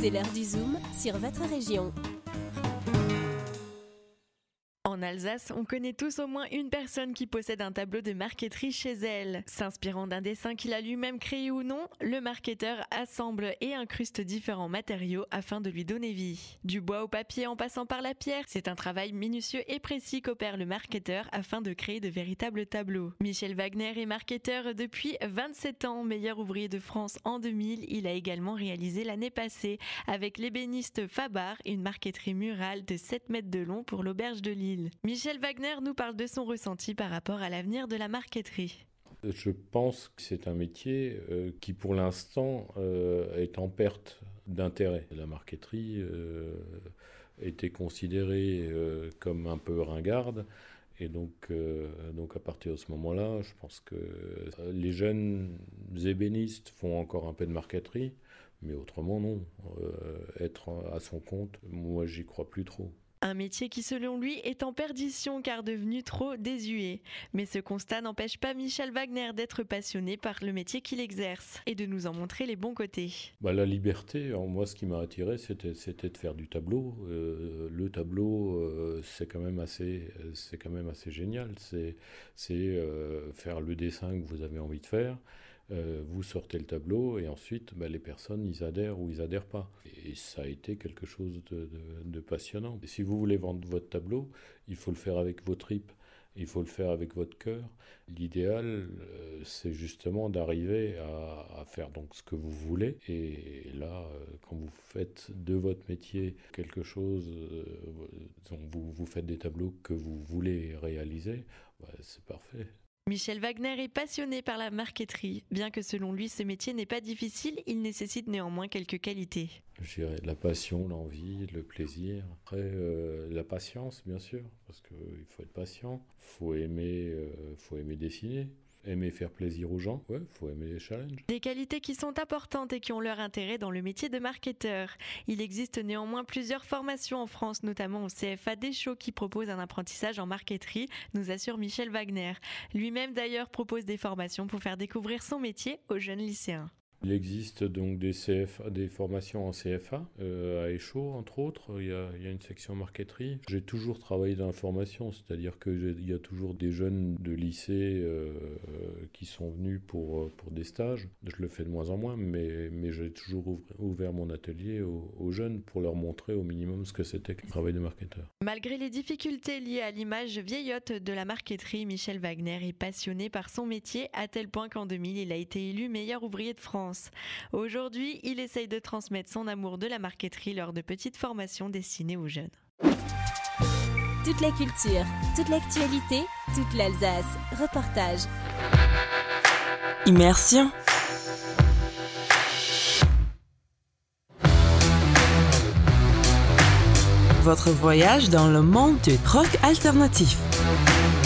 C'est l'heure du Zoom sur votre région. En Alsace, on connaît tous au moins une personne qui possède un tableau de marqueterie chez elle. S'inspirant d'un dessin qu'il a lui-même créé ou non, le marquetteur assemble et incruste différents matériaux afin de lui donner vie. Du bois au papier en passant par la pierre, c'est un travail minutieux et précis qu'opère le marquetteur afin de créer de véritables tableaux. Michel Wagner est marquetteur depuis 27 ans, meilleur ouvrier de France en 2000. Il a également réalisé l'année passée avec l'ébéniste Fabar une marqueterie murale de 7 mètres de long pour l'auberge de Lille. Michel Wagner nous parle de son ressenti par rapport à l'avenir de la marqueterie. Je pense que c'est un métier qui pour l'instant est en perte d'intérêt. La marqueterie était considérée comme un peu ringarde et donc à partir de ce moment-là, je pense que les jeunes ébénistes font encore un peu de marqueterie, mais autrement non. Être à son compte, moi j'y crois plus trop. Un métier qui, selon lui, est en perdition car devenu trop désuet. Mais ce constat n'empêche pas Michel Wagner d'être passionné par le métier qu'il exerce et de nous en montrer les bons côtés. La liberté, moi ce qui m'a attiré, c'était de faire du tableau. Le tableau, c'est quand même assez génial. C'est faire le dessin que vous avez envie de faire. Vous sortez le tableau et ensuite les personnes ils adhèrent ou ils adhèrent pas. Et ça a été quelque chose de passionnant. Et si vous voulez vendre votre tableau, il faut le faire avec vos tripes, il faut le faire avec votre cœur. L'idéal, c'est justement d'arriver à faire donc ce que vous voulez. Et là, quand vous faites de votre métier quelque chose, dont vous faites des tableaux que vous voulez réaliser, c'est parfait. Michel Wagner est passionné par la marqueterie. Bien que selon lui ce métier n'est pas difficile, il nécessite néanmoins quelques qualités. Je dirais la passion, l'envie, le plaisir. Après, la patience, bien sûr, parce qu'il faut être patient. Faut aimer dessiner. Aimer faire plaisir aux gens, faut aimer les challenges. Des qualités qui sont importantes et qui ont leur intérêt dans le métier de marketeur. Il existe néanmoins plusieurs formations en France, notamment au CFA Deschaux qui propose un apprentissage en marqueterie, nous assure Michel Wagner. Lui-même d'ailleurs propose des formations pour faire découvrir son métier aux jeunes lycéens. Il existe donc des formations en CFA, à Échaud entre autres, il y a une section marqueterie. J'ai toujours travaillé dans la formation, c'est-à-dire qu'il y a toujours des jeunes de lycée qui sont venus pour des stages. Je le fais de moins en moins, mais j'ai toujours ouvert mon atelier aux jeunes pour leur montrer au minimum ce que c'était que le travail de marketeur. Malgré les difficultés liées à l'image vieillotte de la marqueterie, Michel Wagner est passionné par son métier à tel point qu'en 2000, il a été élu meilleur ouvrier de France. Aujourd'hui, il essaye de transmettre son amour de la marqueterie lors de petites formations destinées aux jeunes. Toute la culture, toute l'actualité, toute l'Alsace. Reportage. Immersion. Votre voyage dans le monde du rock alternatif.